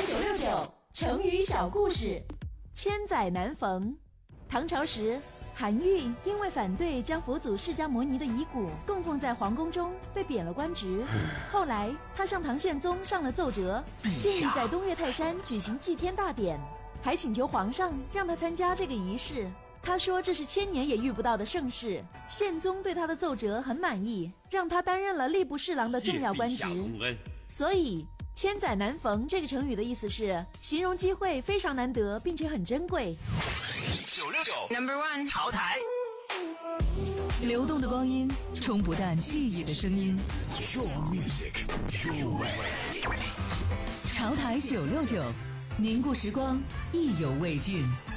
969成语小故事。千载难逢。唐朝时，韩愈因为反对将佛祖释迦摩尼的遗骨供奉在皇宫中，被贬了官职。后来他向唐宪宗上了奏折，建议在东岳泰山举行祭天大典，还请求皇上让他参加这个仪式。他说这是千年也遇不到的盛事。宪宗对他的奏折很满意，让他担任了吏部侍郎的重要官职。所以千载难逢这个成语的意思是形容机会非常难得，并且很珍贵。 969 No.1 潮台， 流动的光阴，冲不淡记忆的声音。 Your music, your way. 潮台969，凝固时光，意犹未尽。